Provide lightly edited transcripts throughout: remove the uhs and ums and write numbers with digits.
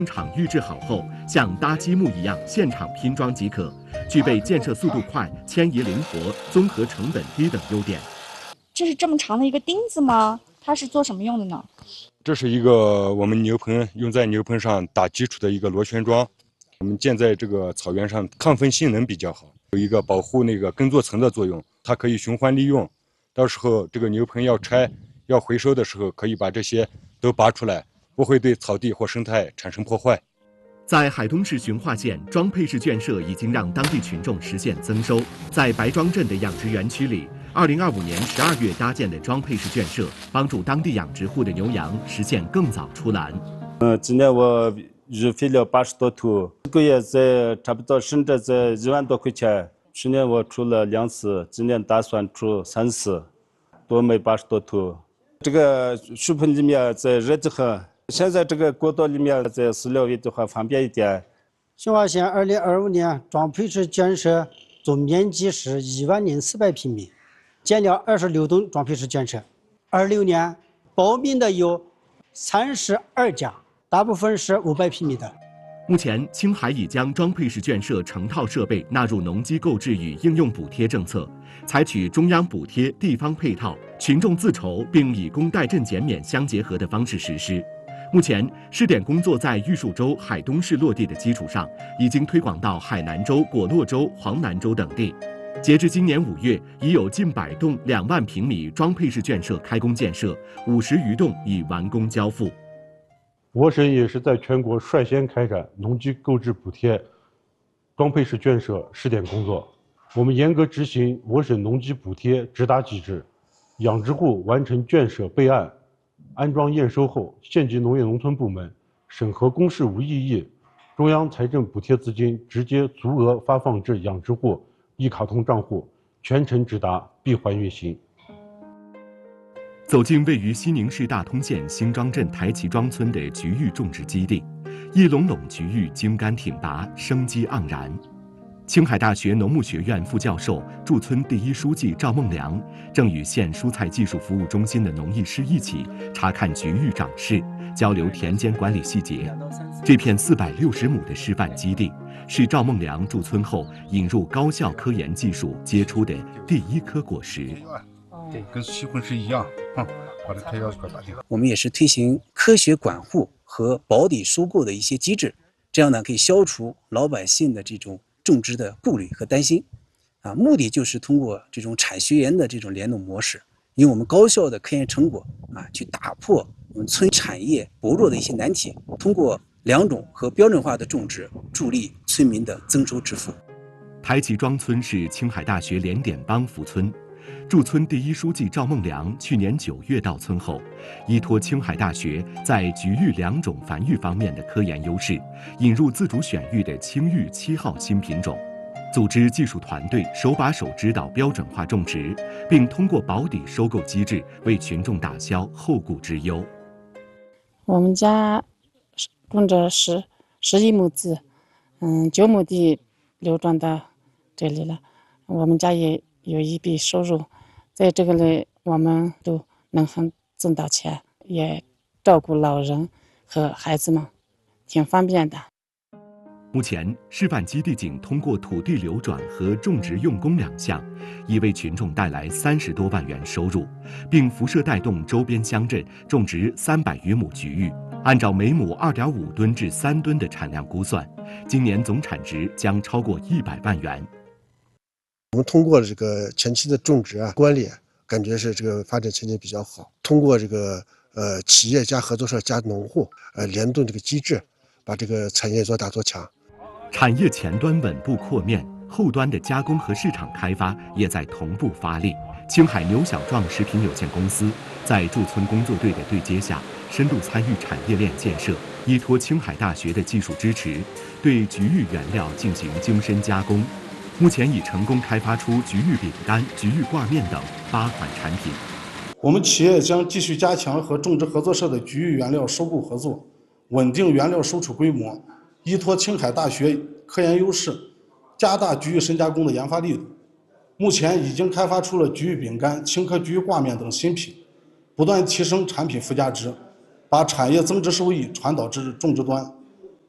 厂预制好后，像搭积木一样现场拼装即可，具备建设速度快、迁移灵活、综合成本低等优点。 这是这么长的一个钉子吗？它是做什么用的呢？ 这是一个我们牛棚用在牛棚上打基础的一个螺旋桩，我们建在这个草原上，抗风性能比较好，有一个保护那个耕作层的作用，它可以循环利用。到时候这个牛棚要拆、要回收的时候，可以把这些都拔出来，不会对草地或生态产生破坏。 在海东市循化县，装配式圈舍已经让当地群众实现增收。在白庄镇的养殖园区里，2025年12月搭建的装配式圈舍，帮助当地养殖户的牛羊实现更早出栏。 今年我预费了80多头，这个月差不多省着1万多块钱。去年我出了2次，今年打算出3次，多卖80多头。这个水盆里面热得很。现在这个过道里面在饲料位的话方便一点。 循化县2025年装配式圈舍总面积是10400平米，建了26栋装配式圈舍。26年报名的有32家，大部分是500平米的。 目前，青海已将装配式圈舍成套设备纳入农机购置与应用补贴政策，采取中央补贴、地方配套、群众自筹并以工代赈减免相结合的方式实施。目前，试点工作在玉树州、海东市落地的基础上，已经推广到海南州、果洛州、黄南州等地。截至今年5月，已有近100栋2万平米装配式圈舍开工建设，50余栋已完工交付。 我省也是在全国率先开展农机购置补贴装配式圈舍试点工作。我们严格执行我省农机补贴直达机制，养殖户完成圈舍备案、安装验收后，县级农业农村部门审核公示无异议，中央财政补贴资金直接足额发放至养殖户一卡通账户，全程直达，闭环运行。 走进位于西宁市大通县辛庄镇台齐庄村的菊芋种植基地，一垄垄菊芋茎干挺拔，生机盎然。青海大学农牧学院副教授、驻村第一书记赵梦良正与县蔬菜技术服务中心的农艺师一起查看菊芋长势，交流田间管理细节。这片460亩的示范基地，是赵梦良驻村后引入高效科研技术结出的第一颗果实。 对，跟西红柿一样，把这开销可打定。 我们也是推行科学管护和保底收购的一些机制，这样呢可以消除老百姓的这种种植的顾虑和担心，目的就是通过这种产学研的这种联动模式，用我们高效的科研成果去打破我们村产业薄弱的一些难题，通过良种和标准化的种植，助力村民的增收致富。 台齐庄村是青海大学连点帮扶村。驻村第一书记赵梦良去年9月到村后，依托青海大学在菊芋2种繁育方面的科研优势，引入自主选育的青玉7号新品种，组织技术团队手把手指导标准化种植，并通过保底收购机制为群众打消后顾之忧。 我们家种着11亩地，9亩地流转到这里了，我们家也有一笔收入，在这个里我们都能很挣到钱，也照顾老人和孩子们，挺方便的。 目前，示范基地仅通过土地流转和种植用工2项，已为群众带来30多万元收入，并辐射带动周边乡镇种植300余亩菊芋。按照每亩2.5吨至3吨的产量估算，今年总产值将超过100万元。 我们通过这个前期的种植关联，感觉是这个发展前景比较好。通过这个企业加合作社加农户联动这个机制，把这个产业做大做强。 产业前端稳步扩面，后端的加工和市场开发也在同步发力。青海牛小壮食品有限公司在驻村工作队的对接下，深度参与产业链建设，依托青海大学的技术支持，对菊芋原料进行精深加工。目前已成功开发出菊芋饼干、菊芋挂面等8款产品。 我们企业将继续加强和种植合作社的菊芋原料收购合作，稳定原料收储规模，依托青海大学科研优势，加大菊芋深加工的研发力度。目前已经开发出了菊芋饼干、青稞菊芋挂面等新品，不断提升产品附加值，把产业增值收益传导至种植端。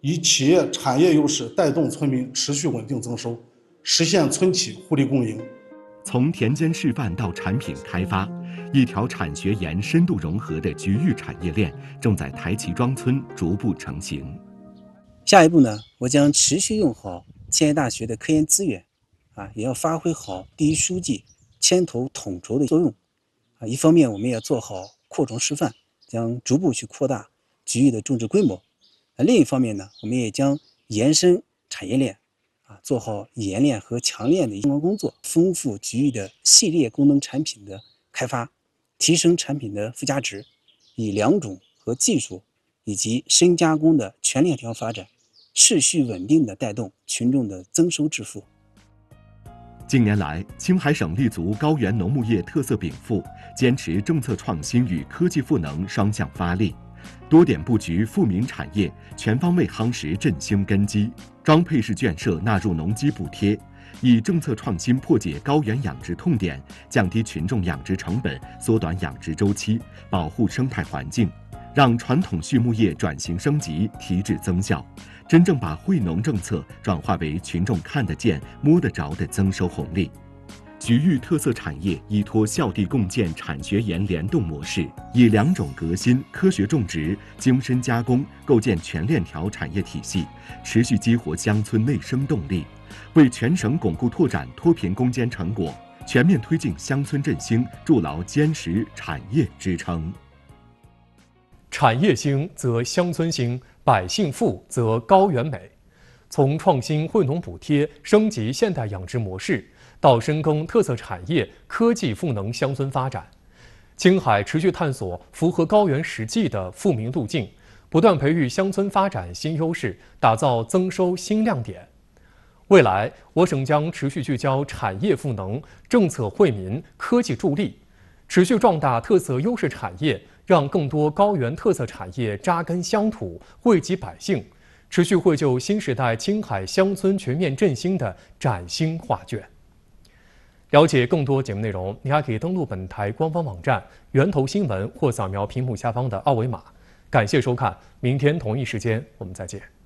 以企业产业优势带动村民持续稳定增收，实现村企互利共赢。 从田间示范到产品开发，一条产学研深度融合的局域产业链正在台齐庄村逐步成型。 下一步呢，我将持续用好青海大学的科研资源，也要发挥好第一书记牵头统筹的作用。一方面我们也要做好扩种示范，将逐步去扩大局域的种植规模。另一方面呢，我们也将延伸产业链，做好冶炼和强炼的相关工作，丰富局域的系列功能产品的开发，提升产品的附加值，以良种和技术以及深加工的全链条发展，持续稳定地带动群众的增收致富。 近年来，青海省立足高原农牧业特色禀赋，坚持政策创新与科技赋能双向发力，多点布局富民产业，全方位夯实振兴根基。装配式圈舍纳入农机补贴，以政策创新破解高原养殖痛点，降低群众养殖成本，缩短养殖周期，保护生态环境，让传统畜牧业转型升级，提质增效，真正把惠农政策转化为群众看得见、摸得着的增收红利。局域特色产业依托校地共建产学研联动模式，以良种革新、科学种植、精深加工构建全链条产业体系，持续激活乡村内生动力，为全省巩固拓展脱贫攻坚成果，全面推进乡村振兴，筑牢坚实产业支撑。 产业兴则乡村兴，百姓富则高原美。从创新惠农补贴升级现代养殖模式，到深耕特色产业、科技赋能乡村发展，青海持续探索符合高原实际的富民路径，不断培育乡村发展新优势，打造增收新亮点。未来，我省将持续聚焦产业赋能、政策惠民、科技助力，持续壮大特色优势产业，让更多高原特色产业扎根乡土、惠及百姓，持续绘就新时代青海乡村全面振兴的崭新画卷。了解更多节目内容，你还可以登录本台官方网站源头新闻或扫描屏幕下方的二维码。感谢收看，明天同一时间我们再见。